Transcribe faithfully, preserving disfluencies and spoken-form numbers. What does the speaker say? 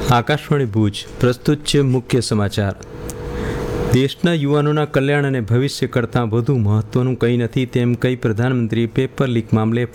આકાશવાણી ભુજ પ્રસ્તુત છે મુખ્ય સમાચાર. દેશના યુવાનોના કલ્યાણ અને ભવિષ્ય કરતાં વધુ મહત્વનું કંઈ નથી તેમ કહી પ્રધાનમંત્રીએ પેપર લીક મામલે